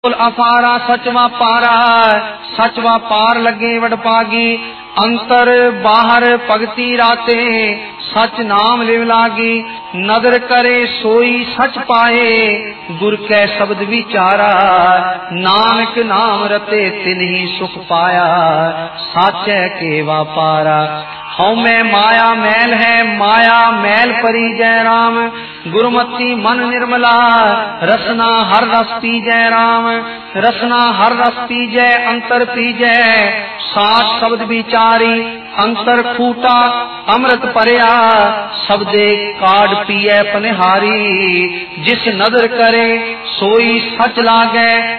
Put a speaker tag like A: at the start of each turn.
A: अफारा सचवा पारा, सचवा पार लगे वडपागी। अंतर बाहर भगती राते, सच नाम लिव लागी। नदर करे सोई सच पाए, गुर कै शब्द विचारा। नानक नाम रते तिन्ही सुख पाया, साचै के वापारा। हौ मैं माया मैल है, माया मैल परी जय राम। गुरुमति मन निर्मला, रसना हर रस पी जय राम। रसना हर रस पी जय, अंतर पी जय साच शब्द विचारी। अंतर खूटा अमृत परया, शब्दे काड पिए पनिहारी। जिस नदर करे सोई सच लागे,